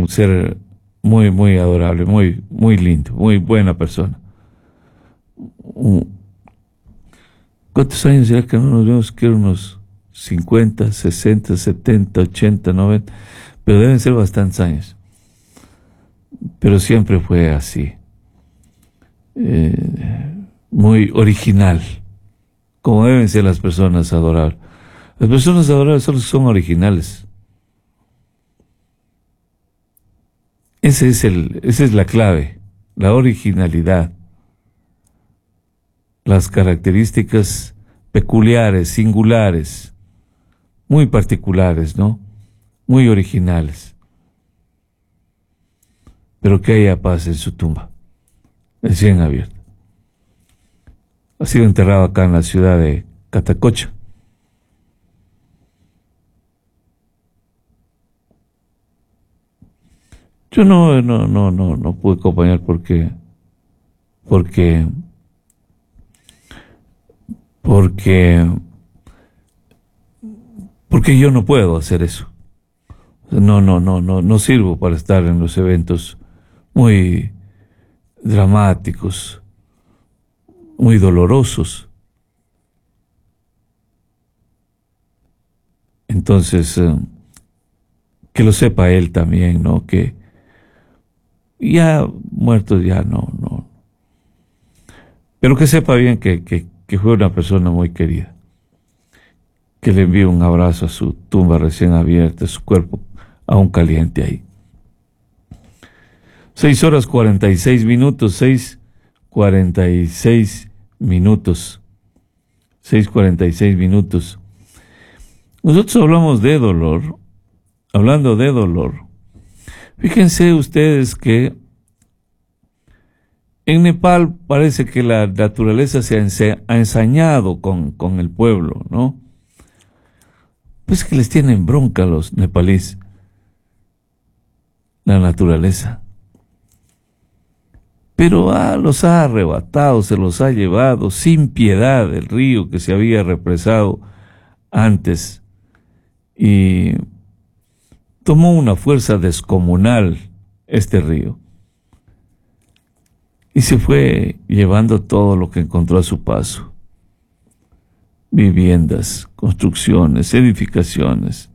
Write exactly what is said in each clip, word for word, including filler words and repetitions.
un ser muy, muy adorable, muy, muy lindo, muy buena persona. ¿Cuántos años ya que no nos vemos? Que unos cincuenta, sesenta, setenta, ochenta, noventa, pero deben ser bastantes años. Pero siempre fue así. Eh, muy original, como deben ser las personas adorables. Las personas adorables solo son originales. Ese es el, esa es la clave, la originalidad. Las características peculiares, singulares, muy particulares, ¿no? Muy originales. Pero que haya paz en su tumba, recién abierta. Ha sido enterrado acá en la ciudad de Catacocha. Yo no, no, no, no, no pude acompañar porque, porque, porque, porque yo no puedo hacer eso. No, no, no, no, no sirvo para estar en los eventos muy dramáticos, muy dolorosos. Entonces, eh, que lo sepa él también, ¿no? Que ya muerto ya no, no. Pero que sepa bien que, que, que fue una persona muy querida. Que le envíe un abrazo a su tumba recién abierta, su cuerpo aún caliente ahí. Seis horas cuarenta y seis minutos, seis cuarenta y seis minutos, seis cuarenta y seis minutos. Nosotros hablamos de dolor, hablando de dolor. Fíjense ustedes que en Nepal parece que la naturaleza se ha ensañado con, con el pueblo, ¿no? Pues que les tienen bronca a los nepalíes, la naturaleza. Pero ah, los ha arrebatado, se los ha llevado sin piedad el río que se había represado antes y tomó una fuerza descomunal este río y se fue llevando todo lo que encontró a su paso. Viviendas, construcciones, edificaciones.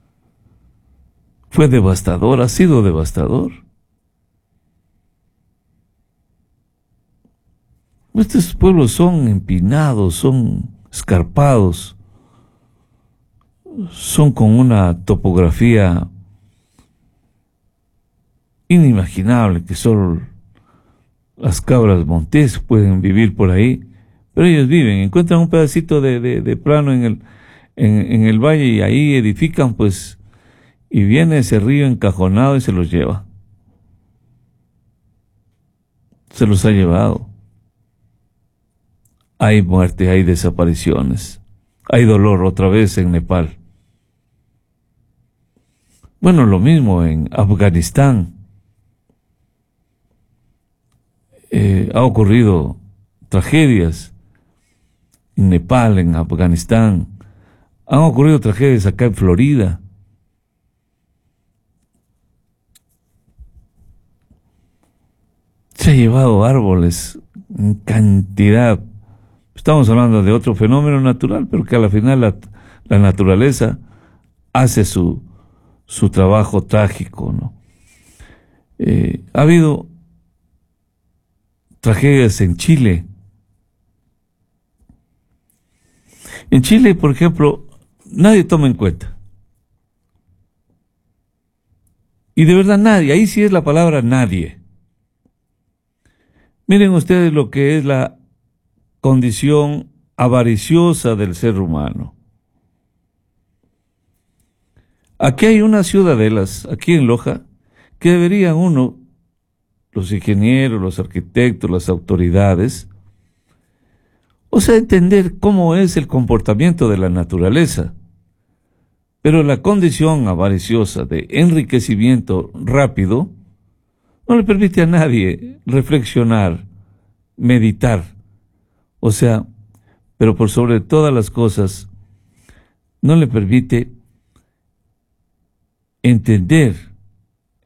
Fue devastador, ha sido devastador. Estos pueblos son empinados, son escarpados, son con una topografía inimaginable, que solo las cabras montés pueden vivir por ahí, pero ellos viven, encuentran un pedacito de, de, de plano en el, en, en el valle y ahí edifican, pues, y viene ese río encajonado y se los lleva. Se los ha llevado. Hay muerte, hay desapariciones, hay dolor otra vez en Nepal. Bueno, lo mismo en Afganistán. Eh, ha ocurrido tragedias en Nepal, en Afganistán. Han ocurrido tragedias acá en Florida. Se ha llevado árboles en cantidad. Estamos hablando de otro fenómeno natural, pero que a la final la, la naturaleza hace su, su trabajo trágico, ¿no? Eh, ha habido tragedias en Chile. En Chile, por ejemplo, nadie toma en cuenta. Y de verdad nadie, ahí sí es la palabra nadie. Miren ustedes lo que es la condición avariciosa del ser humano. Aquí hay unas ciudadelas, aquí en Loja, que deberían uno, los ingenieros, los arquitectos, las autoridades, o sea, entender cómo es el comportamiento de la naturaleza. Pero la condición avariciosa de enriquecimiento rápido no le permite a nadie reflexionar, meditar. O sea, pero por sobre todas las cosas, no le permite entender